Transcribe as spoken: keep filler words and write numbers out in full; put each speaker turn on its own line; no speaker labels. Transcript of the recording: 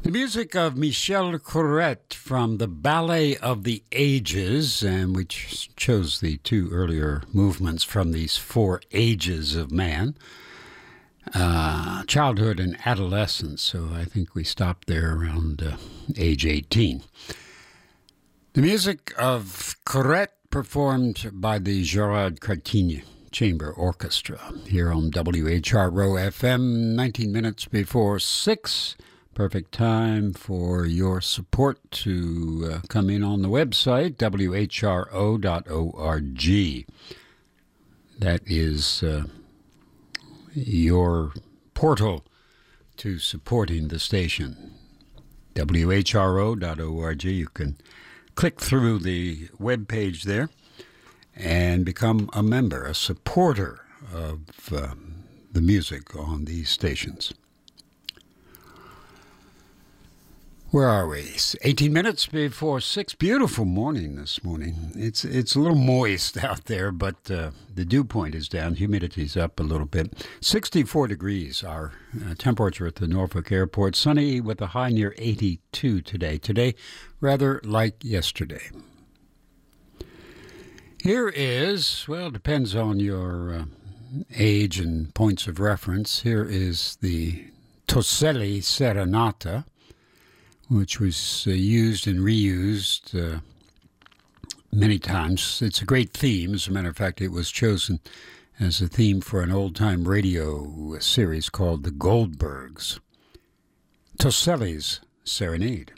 The music of Michel Corrette from the Ballet of the Ages, and which chose the two earlier movements from these four ages of man, uh, childhood and adolescence. So I think we stopped there around uh, age eighteen. The music of Corrette performed by the Gerard Cartigny Chamber Orchestra here on W H R O F M, nineteen minutes before six. Perfect time for your support to uh, come in on the website, w h r o dot org. That is uh, your portal to supporting the station, w h r o dot org. You can click through the web page there and become a member, a supporter of um, the music on these stations. Where are we? eighteen minutes before six. Beautiful morning this morning. It's it's a little moist out there, but uh, the dew point is down. Humidity's up a little bit. sixty-four degrees, our uh, temperature at the Norfolk Airport. Sunny with a high near eighty-two today. Today, rather like yesterday. Here is, well, it depends on your uh, age and points of reference. Here is the Toselli Serenata, which was uh, used and reused uh, many times. It's a great theme. As a matter of fact, it was chosen as a theme for an old-time radio series called The Goldbergs. Toselli's Serenade.